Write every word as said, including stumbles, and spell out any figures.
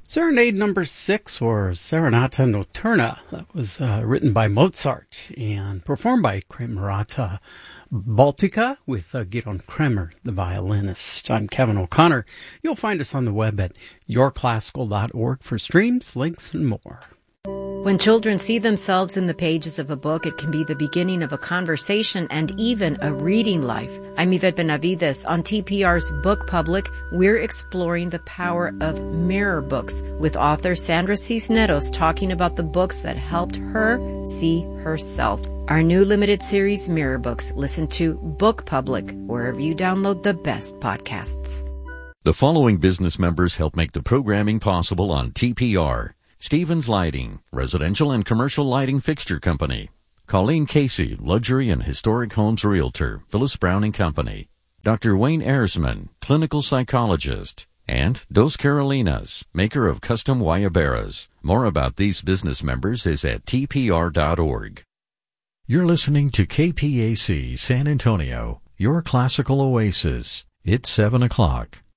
Serenade number six, or Serenata Notturna, that was uh, written by Mozart and performed by Camerata Baltica with uh, Gidon Kremer, the violinist. I'm Kevin O'Connor. You'll find us on the web at your classical dot org for streams, links, and more. When children see themselves in the pages of a book, it can be the beginning of a conversation and even a reading life. I'm Yvette Benavides. On T P R's Book Public, we're exploring the power of mirror books with author Sandra Cisneros talking about the books that helped her see herself. Our new limited series, Mirror Books. Listen to Book Public wherever you download the best podcasts. The following business members help make the programming possible on T P R. Stevens Lighting, residential and commercial lighting fixture company. Colleen Casey, luxury and historic homes realtor, Phyllis Brown and Company. Doctor Wayne Ersman, clinical psychologist. And Dos Carolinas, maker of custom guayaberas. More about these business members is at T P R dot org. You're listening to K P A C San Antonio, your classical oasis. It's seven o'clock.